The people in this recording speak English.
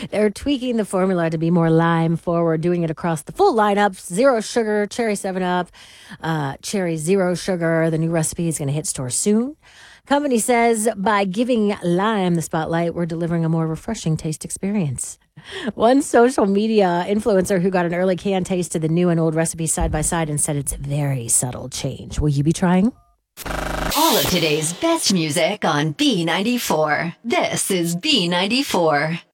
They're tweaking the formula to be more lime forward, doing it across the full lineup. Zero sugar, cherry 7 Up, cherry zero sugar. The new recipe is going to hit stores soon. Company says by giving lime the spotlight, we're delivering a more refreshing taste experience. One social media influencer who got an early can taste of the new and old recipes side by side and said it's very subtle change. Will you be trying? All of today's best music on B94. This is B94.